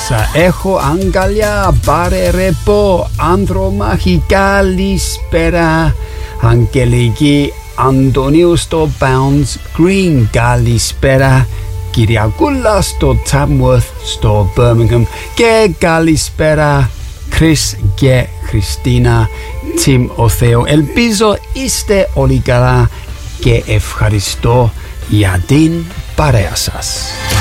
Έχω αγκαλιά, πάρε ρεπό, Ανδρομάχη, καλησπέρα. Αγγελική Αντωνίου στο Bounds Green, καλησπέρα. Κυριακούλα στο Tamworth στο Birmingham και καλησπέρα Chris και Χριστίνα, Τιμοθέο. Ελπίζω είστε όλοι καλά και ευχαριστώ για την παρέα σας.